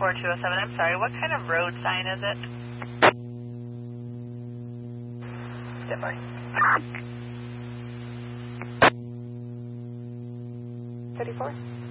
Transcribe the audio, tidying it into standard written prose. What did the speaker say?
4207, I'm sorry, what kind of road sign is it? Stand by. 34.